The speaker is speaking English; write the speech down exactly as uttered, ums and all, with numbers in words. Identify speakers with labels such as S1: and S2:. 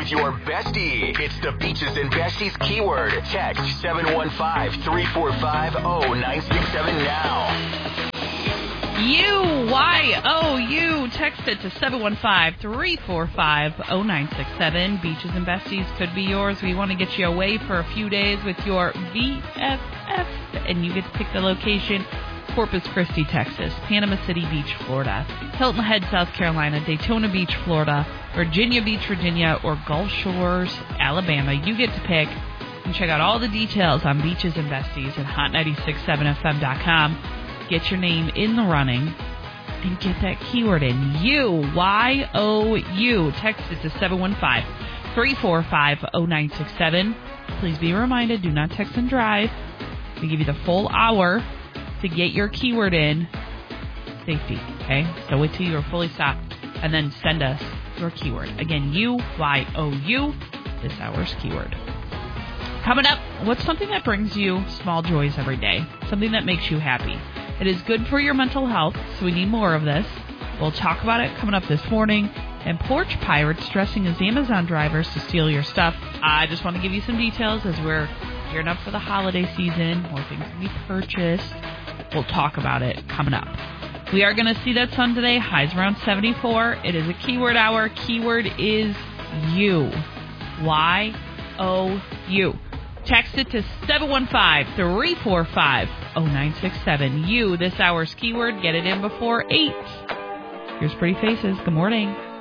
S1: with your bestie. It's the Beaches and Besties keyword. Text seven one five, three four five, zero nine six seven now.
S2: U Y O U. Text it to seven one five, three four five, zero nine six seven. Beaches and Besties could be yours. We want to get you away for a few days with your B F F, and you get to pick the location. Corpus Christi, Texas, Panama City Beach, Florida, Hilton Head, South Carolina, Daytona Beach, Florida, Virginia Beach, Virginia, or Gulf Shores, Alabama. You get to pick. And check out all the details on Beaches and Besties at hot nine six seven F M dot com. Get your name in the running and get that keyword in. U Y O U. Text it to seven one five, three four five, zero nine six seven. Please be reminded, do not text and drive. We give you the full hour to get your keyword in. Safety, okay? So wait till you're fully stopped and then send us your keyword. Again, U Y O U, this hour's keyword. Coming up, what's something that brings you small joys every day? Something that makes you happy. It is good for your mental health, so we need more of this. We'll talk about it coming up this morning. And porch pirates dressing as Amazon drivers to steal your stuff. I just want to give you some details as we're gearing up for the holiday season. More things to be purchased. We'll talk about it coming up. We are going to see that sun today. Highs around seventy-four. It is a keyword hour. Keyword is you. Y O U. Text it to seven one five, three four five, zero nine six seven. You, this hour's keyword. Get it in before eight. Here's Pretty Faces. Good morning.